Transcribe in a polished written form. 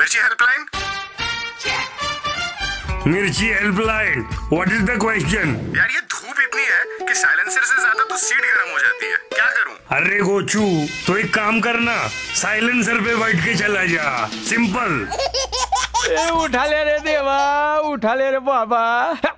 मिर्ची हेल्पलाइन। मिर्ची helpline, what is the question? यार ये धूप इतनी है कि साइलेंसर से ज्यादा तो सीट गर्म हो जाती है, क्या करूं? अरे गोचू, तो एक काम करना, साइलेंसर पे बैठ के चला जा, सिंपल। उठा ले रे देवा, उठा ले रे बाबा।